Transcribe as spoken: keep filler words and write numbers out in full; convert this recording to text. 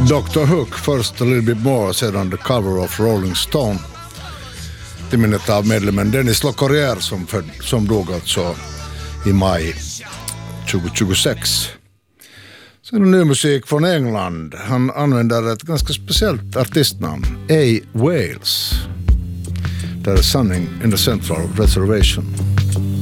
doktor Hook, först A Little Bit More, sedan The Cover of Rolling Stone. Till minnet av medlemmen Dennis Locorriere som, för, som dog alltså i maj tjugohundratjugosex. Sen ny musik från England. Han använder ett ganska speciellt artistnamn, A. Wales. Det är Sunning in the Central Reservation.